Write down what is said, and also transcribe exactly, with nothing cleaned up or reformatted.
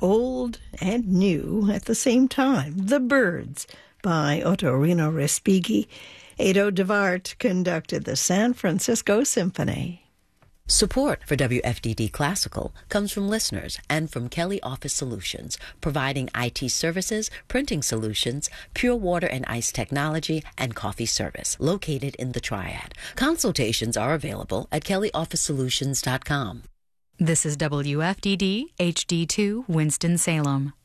old and new at the same time. The Birds by Ottorino Respighi. Edo de Wart conducted the San Francisco Symphony. Support for W F D D Classical comes from listeners and from Kelly Office Solutions, providing I T services, printing solutions, pure water and ice technology, and coffee service, located in the Triad. Consultations are available at kelly office solutions dot com. This is W F D D H D two Winston-Salem.